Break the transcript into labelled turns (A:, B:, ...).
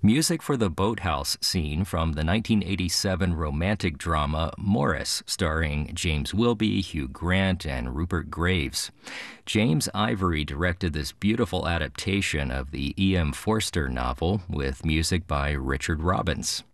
A: music for the boathouse scene from the 1987 romantic drama Morris, starring James Wilby, Hugh Grant, and Rupert Graves. James Ivory directed this beautiful adaptation of the E.M. Forster novel with music by Richard Robbins.